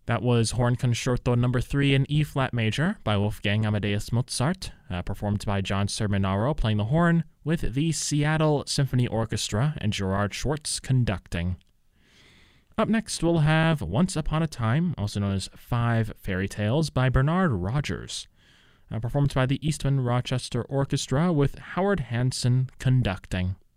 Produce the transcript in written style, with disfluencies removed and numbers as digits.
That was Horn Concerto No. 3 in E-flat major by Wolfgang Amadeus Mozart, performed by John Sermonaro playing the horn, with the Seattle Symphony Orchestra and Gerard Schwartz conducting. Up next, we'll have Once Upon a Time, also known as Five Fairy Tales, by Bernard Rogers, performed by the Eastman Rochester Orchestra with Howard Hanson conducting.